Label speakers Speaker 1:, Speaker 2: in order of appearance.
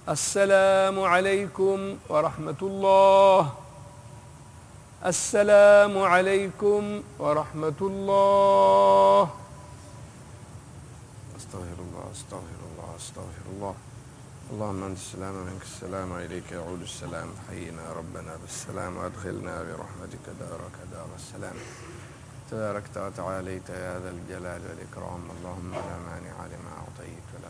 Speaker 1: السلام عليكم ورحمة الله. السلام عليكم ورحمة الله. أستغفر الله أستغفر الله أستغفر الله. اللهم أنت السلام ومنك السلام وإليك يعود السلام. حينا ربنا بالسلام وأدخلنا برحمتك دارك دار السلام. تباركت وتعاليت يا ذا الجلال والإكرام. اللهم لا مانع لما أعطيت ولا